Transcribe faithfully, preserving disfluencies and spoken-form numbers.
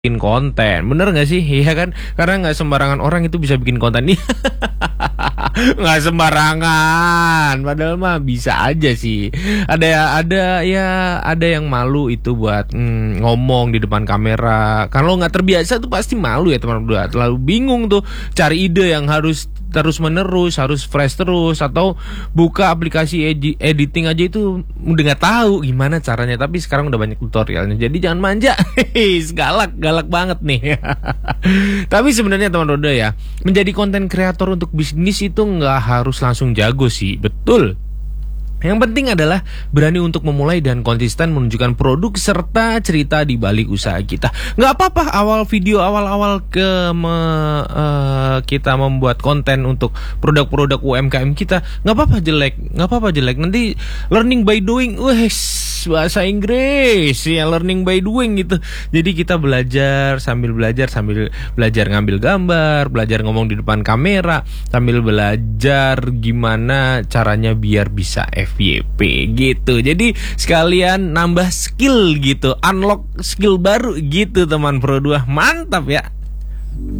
bikin konten, bener nggak sih? Iya kan? Karena nggak sembarangan orang itu bisa bikin konten nih. Nggak sembarangan, padahal mah bisa aja sih. Ada ada ya ada yang malu itu buat mm, ngomong di depan kamera. Kalau nggak terbiasa tuh pasti malu ya teman-teman. Terlalu bingung tuh cari ide yang harus terus menerus, harus fresh terus, atau buka aplikasi edi editing aja itu udah nggak tahu gimana caranya. Tapi sekarang udah banyak tutorialnya, jadi jangan manja. galak galak banget nih. Tapi sebenarnya teman roda ya, menjadi konten kreator untuk bisnis itu nggak harus langsung jago sih, betul. Yang penting adalah berani untuk memulai dan konsisten menunjukkan produk serta cerita di balik usaha kita. Nggak apa-apa awal video awal-awal ke me, uh, kita membuat konten untuk produk-produk U M K M kita. Nggak apa-apa jelek, nggak apa-apa jelek. Nanti learning by doing, wes bahasa Inggris ya, learning by doing gitu. Jadi kita belajar sambil belajar sambil belajar ngambil gambar, belajar ngomong di depan kamera, sambil belajar gimana caranya biar bisa F Y P gitu. Jadi sekalian nambah skill gitu, unlock skill baru gitu teman Pro dua. Mantap ya.